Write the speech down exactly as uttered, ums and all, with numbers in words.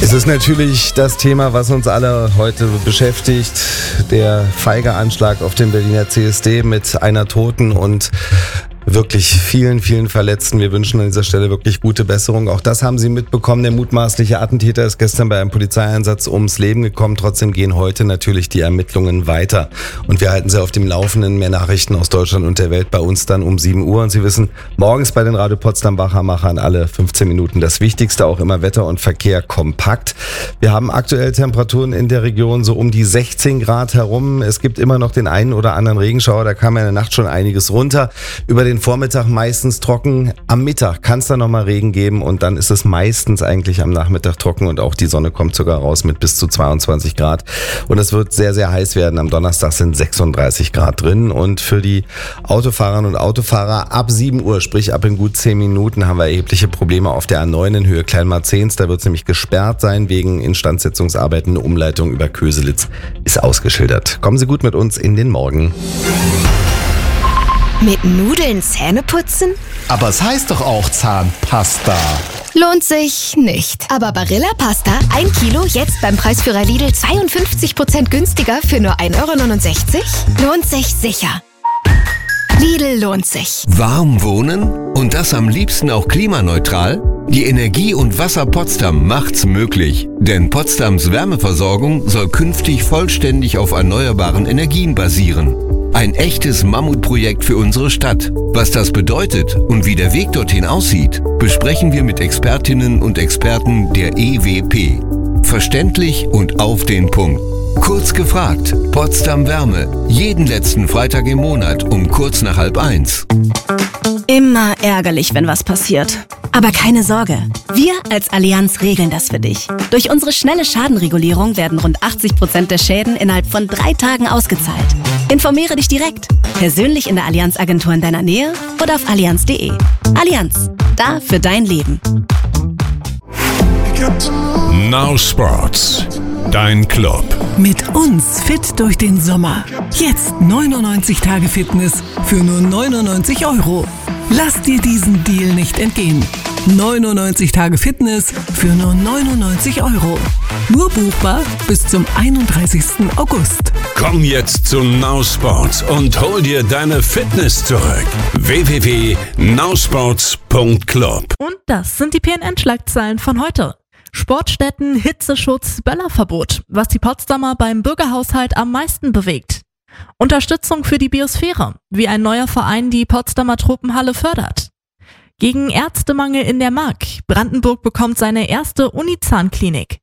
Es ist natürlich das Thema, was uns alle heute beschäftigt. Der feige Anschlag auf den Berliner C S D mit einer Toten und wirklich vielen, vielen Verletzten. Wir wünschen an dieser Stelle wirklich gute Besserung. Auch das haben Sie mitbekommen. Der mutmaßliche Attentäter ist gestern bei einem Polizeieinsatz ums Leben gekommen. Trotzdem gehen heute natürlich die Ermittlungen weiter. Und wir halten Sie auf dem Laufenden. Mehr Nachrichten aus Deutschland und der Welt bei uns dann um sieben Uhr. Und Sie wissen, morgens bei den Radio Potsdam Wachermachern alle fünfzehn Minuten das Wichtigste, auch immer Wetter und Verkehr kompakt. Wir haben aktuell Temperaturen in der Region so um die sechzehn Grad herum. Es gibt immer noch den einen oder anderen Regenschauer. Da kam ja in der Nacht schon einiges runter. Über den Vormittag meistens trocken. Am Mittag kann es dann nochmal Regen geben und dann ist es meistens eigentlich am Nachmittag trocken und auch die Sonne kommt sogar raus mit bis zu zweiundzwanzig Grad. Und es wird sehr, sehr heiß werden. Am Donnerstag sind sechsunddreißig Grad drin und für die Autofahrerinnen und Autofahrer ab sieben Uhr, sprich ab in gut zehn Minuten, haben wir erhebliche Probleme auf der A neun in Höhe Kleinmarzens. Da wird es nämlich gesperrt sein wegen Instandsetzungsarbeiten. Eine Umleitung über Köselitz ist ausgeschildert. Kommen Sie gut mit uns in den Morgen. Mit Nudeln Zähne putzen? Aber es heißt doch auch Zahnpasta. Lohnt sich nicht. Aber Barilla Pasta, ein Kilo, jetzt beim Preisführer Lidl zweiundfünfzig Prozent günstiger für nur ein Euro neunundsechzig? Lohnt sich sicher. Lidl lohnt sich. Warm wohnen? Und das am liebsten auch klimaneutral? Die Energie- und Wasser Potsdam macht's möglich. Denn Potsdams Wärmeversorgung soll künftig vollständig auf erneuerbaren Energien basieren. Ein echtes Mammutprojekt für unsere Stadt. Was das bedeutet und wie der Weg dorthin aussieht, besprechen wir mit Expertinnen und Experten der E W P. Verständlich und auf den Punkt. Kurz gefragt, Potsdam Wärme. Jeden letzten Freitag im Monat um kurz nach halb eins. Immer ärgerlich, wenn was passiert. Aber keine Sorge, wir als Allianz regeln das für dich. Durch unsere schnelle Schadenregulierung werden rund achtzig Prozent der Schäden innerhalb von drei Tagen ausgezahlt. Informiere dich direkt, persönlich in der Allianz-Agentur in deiner Nähe oder auf allianz punkt de. Allianz, da für dein Leben. Now Sports, dein Club. Mit uns fit durch den Sommer. Jetzt neunundneunzig Tage Fitness für nur neunundneunzig Euro. Lass dir diesen Deal nicht entgehen. neunundneunzig Tage Fitness für nur neunundneunzig Euro. Nur buchbar bis zum einunddreißigsten August. Komm jetzt zu Now Sports und hol dir deine Fitness zurück. w w w punkt nowsports punkt club. Und das sind die P N N-Schlagzeilen von heute. Sportstätten, Hitzeschutz, Böllerverbot, was die Potsdamer beim Bürgerhaushalt am meisten bewegt. Unterstützung für die Biosphäre, wie ein neuer Verein die Potsdamer Tropenhalle fördert. Gegen Ärztemangel in der Mark. Brandenburg bekommt seine erste Unizahnklinik.